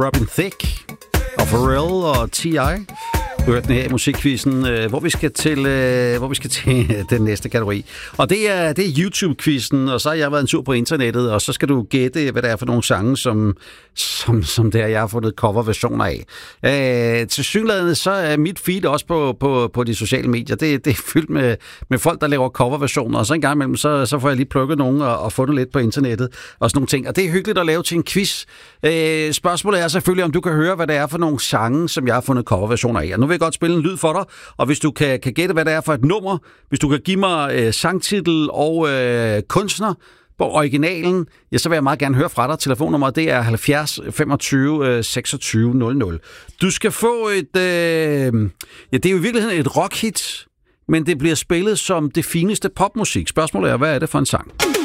Robin Thicke og Pharrell og T.I. Du hørte den her i musikquizzen, hvor vi skal til den næste kategori. Og det er YouTube-quizzen, og så har jeg været en tur på internettet, og så skal du gætte, hvad det er for nogle sange, som det er, jeg har fundet coverversioner af. Til synligheden, så er mit feed også på de sociale medier. Det er fyldt med folk, der laver coverversioner, og så en gang imellem, så får jeg lige plukket nogen og fundet lidt på internettet og sådan nogle ting. Og det er hyggeligt at lave til en quiz. Spørgsmålet er selvfølgelig, om du kan høre, hvad det er for nogle sange, som jeg har fundet coverversioner af. Og nu vil jeg godt spille en lyd for dig, og hvis du kan gætte, hvad det er for et nummer, hvis du kan give mig sangtitel og kunstner på originalen, ja, så vil jeg meget gerne høre fra dig. Telefonnummeret, det er 70 25 26 00. Du skal få det er jo i virkeligheden et rockhit, men det bliver spillet som det fineste popmusik. Spørgsmålet er, hvad er det for en sang?